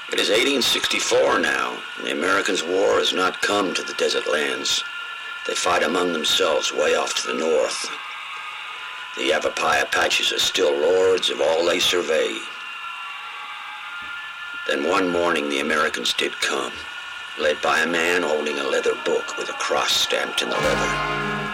It is 1864 now, and the Americans' war has not come to the desert lands. They fight among themselves way off to the north. The Yavapai Apaches are still lords of all they survey. Then one morning the Americans did come, led by a man holding a leather book with a cross stamped in the leather.